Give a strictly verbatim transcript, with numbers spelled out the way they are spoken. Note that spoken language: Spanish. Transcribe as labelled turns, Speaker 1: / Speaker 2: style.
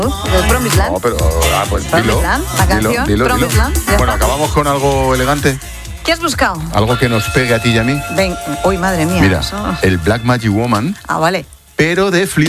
Speaker 1: De Promised Land.
Speaker 2: No, pero, ah, pues
Speaker 1: Promised
Speaker 2: dilo,
Speaker 1: Land, la
Speaker 2: dilo,
Speaker 1: canción,
Speaker 2: dilo,
Speaker 1: Promised
Speaker 2: dilo.
Speaker 1: Land, ya
Speaker 2: Bueno,
Speaker 1: está.
Speaker 2: acabamos con algo elegante,
Speaker 1: ¿Qué has buscado?
Speaker 2: algo que nos pegue a ti y a mí.
Speaker 1: Ven, uy, madre mía.
Speaker 2: Mira,
Speaker 1: eso-
Speaker 2: el Black Magic Woman,
Speaker 1: Ah, vale.
Speaker 2: pero de Fleetwood